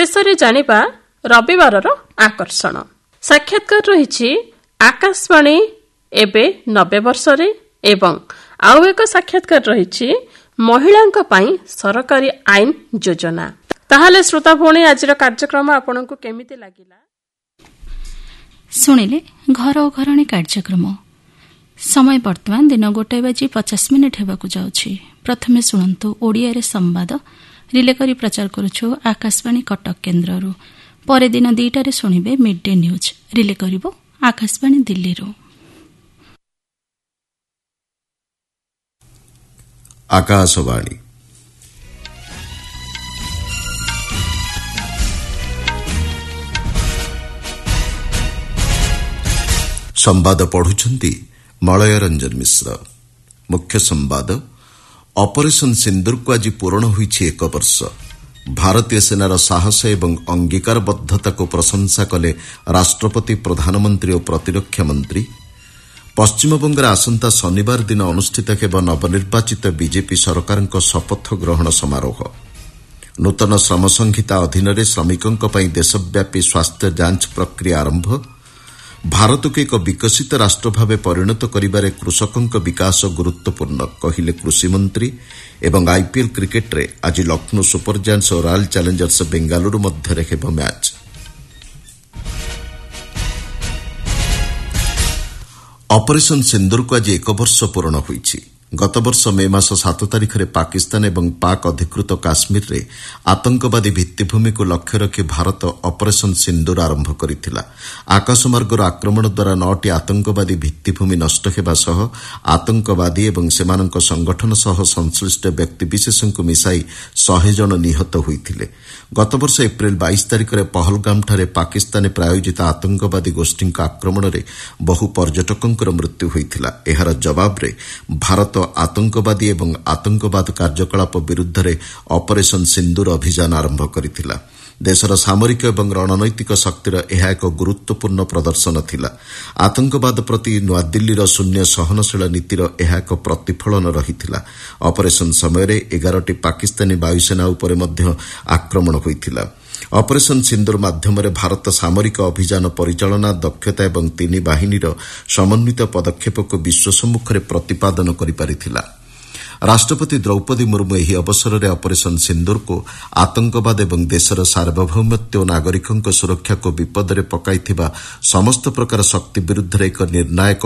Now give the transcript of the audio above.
ଶେଷରେ ଜାଣିବା ରବିବାରର ଆକର୍ଷଣ। ସାକ୍ଷାତକାର ରହିଛି ଆକାଶବାଣୀ ଏବେ 90 ବର୍ଷରେ ଏବଂ ଆଉ ଏକ ସାକ୍ଷାତକାର ରହିଛି ମହିଳାଙ୍କ ପାଇଁ ସରକାରୀ ଆଇନ ଯୋଜନା। ତାହେଲେ ଶ୍ରୋତା ଭଉଣୀ, ଆଜିର କାର୍ଯ୍ୟକ୍ରମ ଆପଣଙ୍କୁ କେମିତି ଲାଗିଲା? ଶୁଣିଲେ ଘର ଓ ଘରଣୀ କାର୍ଯ୍ୟକ୍ରମ। ସମୟ ବର୍ତ୍ତମାନ ଦିନ 1:50 ହେବାକୁ ଯାଉଛି। ପ୍ରଥମେ ଶୁଣନ୍ତୁ ଓଡ଼ିଆରେ ସମ୍ବାଦ। ରିଲେ କରି ପ୍ରଚାର କରୁଛୁ ଆକାଶବାଣୀ କଟକ କେନ୍ଦ୍ରରୁ। ପରେ ଦିନ 2ଟାରେ ଶୁଣିବେ ମିଡ୍ ଡେ ନ୍ୟୁଜ୍। ରିଲେ କରିବ ଆକାଶବାଣୀ ଦିଲ୍ଲୀରୁ। ଆକାଶବାଣୀ ସମ୍ବାଦ ପଢୁଛନ୍ତି ମଳୟ ରଞ୍ଜନ ମିଶ୍ର। ମୁଖ୍ୟ ସମ୍ବାଦ। ଅପରେସନ ସିନ୍ଦୁରକୁ ଆଜି ପୂରଣ ହୋଇଛି 1 ବର୍ଷ। ଭାରତୀୟ ସେନାର ସାହସ ଏବଂ ଅଙ୍ଗୀକାରବଦ୍ଧତାକୁ ପ୍ରଶଂସା କଲେ ରାଷ୍ଟ୍ରପତି, ପ୍ରଧାନମନ୍ତ୍ରୀ ଓ ପ୍ରତିରକ୍ଷା ମନ୍ତ୍ରୀ। ପଶ୍ଚିମବଙ୍ଗରେ ଆସନ୍ତା ଶନିବାର ଦିନ ଅନୁଷ୍ଠିତ ହେବ ନବନିର୍ବାଚିତ ବିଜେପି ସରକାରଙ୍କ ଶପଥ ଗ୍ରହଣ ସମାରୋହ। ନୂତନ ଶ୍ରମ ସଂହିତା ଅଧୀନରେ ଶ୍ରମିକଙ୍କ ପାଇଁ ଦେଶବ୍ୟାପୀ ସ୍ୱାସ୍ଥ୍ୟ ଯାଞ୍ଚ ପ୍ରକ୍ରିୟା ଆରମ୍ଭ। ଭାରତକୁ ଏକ ବିକଶିତ ରାଷ୍ଟ୍ର ଭାବେ ପରିଣତ କରିବାରେ କୃଷକଙ୍କ ବିକାଶ ଗୁରୁତ୍ୱପୂର୍ଣ୍ଣ, କହିଲେ କୃଷିମନ୍ତ୍ରୀ। ଏବଂ ଆଇପିଏଲ୍ କ୍ରିକେଟରେ ଆଜି ଲକ୍ଷ୍ନୌ ସୁପର ଜାୟାଣ୍ଟସ୍ ଓ ରୟାଲ ଚ୍ୟାଲେଞ୍ଜର୍ସ ବେଙ୍ଗାଲୁରୁ ମଧ୍ୟରେ ହେବ ମ୍ୟାଚ୍। ଅପରେସନ ସିନ୍ଦୁରକୁ ଆଜି 1 ବର୍ଷ ପୂରଣ ହୋଇଛି। ଗତବର୍ଷ ମେ ମାସ 7 ତାରିଖରେ ପାକିସ୍ତାନ ଏବଂ ପାକ୍ ଅଧିକୃତ କାଶ୍ମୀରରେ ଆତଙ୍କବାଦୀ ଭିତ୍ତିଭୂମିକୁ ଲକ୍ଷ୍ୟ ରଖି ଭାରତ ଅପରେସନ ସିନ୍ଦୁର ଆରମ୍ଭ କରିଥିଲା। ଆକାଶମାର୍ଗର ଆକ୍ରମଣ ଦ୍ୱାରା 9ଟି ଆତଙ୍କବାଦୀ ଭିତ୍ତିଭୂମି ନଷ୍ଟ ହେବା ସହ ଆତଙ୍କବାଦୀ ଏବଂ ସେମାନଙ୍କ ସଂଗଠନ ସହ ସଂଶ୍ଳିଷ୍ଟ ବ୍ୟକ୍ତିବିଶେଷଙ୍କୁ ମିଶାଇ 100 ଜଣ ନିହତ ହୋଇଥିଲେ। ଗତବର୍ଷ ଏପ୍ରିଲ 22 ତାରିଖରେ ପହଲଗାମଠାରେ ପାକିସ୍ତାନ ପ୍ରାୟୋଜିତ ଆତଙ୍କବାଦୀ ଗୋଷ୍ଠୀଙ୍କ ଆକ୍ରମଣରେ ବହୁ ପର୍ଯ୍ୟଟକଙ୍କର ମୃତ୍ୟୁ ହୋଇଥିଲା। ଏହାର ଜବାବରେ ଭାରତ ଆତଙ୍କବାଦୀ ଏବଂ ଆତଙ୍କବାଦ କାର୍ଯ୍ୟକଳାପ ବିରୁଦ୍ଧରେ ଅପରେସନ ସିନ୍ଦୁର ଅଭିଯାନ ଆରମ୍ଭ କରିଥିଲା। ଦେଶର ସାମରିକ ଏବଂ ରଣନୈତିକ ଶକ୍ତିର ଏହା ଏକ ଗୁରୁତ୍ୱପୂର୍ଣ୍ଣ ପ୍ରଦର୍ଶନ ଥିଲା। ଆତଙ୍କବାଦ ପ୍ରତି ନୂଆଦିଲ୍ଲୀର ଶୂନ୍ୟ ସହନଶୀଳ ନୀତିର ଏହା ଏକ ପ୍ରତିଫଳନ ରହିଥିଲା। ଅପରେସନ ସମୟରେ 11ଟି ପାକିସ୍ତାନୀ ବାୟୁସେନା ଉପରେ ମଧ୍ୟ ଆକ୍ରମଣ ହୋଇଥିଲା। ଅପରେସନ ସିନ୍ଦୁର ମାଧ୍ୟମରେ ଭାରତ ସାମରିକ ଅଭିଯାନ ପରିଚାଳନା ଦକ୍ଷତା ଏବଂ 3 ବାହିନୀର ସମନ୍ୱିତ ପଦକ୍ଷେପକୁ ବିଶ୍ୱ ସମ୍ମୁଖରେ ପ୍ରତିପାଦନ କରିପାରିଥିଲା। ରାଷ୍ଟ୍ରପତି ଦ୍ରୌପଦୀ ମୁର୍ମୁ ଏହି ଅବସରରେ ଅପରେସନ ସିନ୍ଦୁରକୁ ଆତଙ୍କବାଦ ଏବଂ ଦେଶର ସାର୍ବଭୌମତ୍ୱ ଓ ନାଗରିକଙ୍କ ସୁରକ୍ଷାକୁ ବିପଦରେ ପକାଇଥିବା ସମସ୍ତ ପ୍ରକାର ଶକ୍ତି ବିରୁଦ୍ଧରେ ଏକ ନିର୍ଣ୍ଣାୟକ